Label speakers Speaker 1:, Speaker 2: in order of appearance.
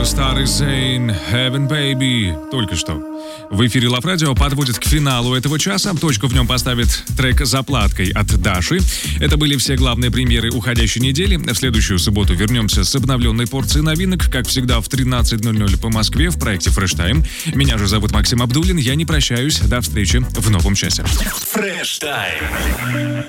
Speaker 1: Старый Зейн, Heaven Baby, только что. В эфире Лав Радио подводит к финалу этого часа. Точку в нем поставит трек «Заплаткой» от Даши. Это были все главные премьеры уходящей недели. В следующую субботу вернемся с обновленной порцией новинок, как всегда в 13:00 по Москве в проекте Fresh Time. Меня же зовут Максим Абдуллин. Я не прощаюсь. До встречи в новом часе.
Speaker 2: Fresh Time.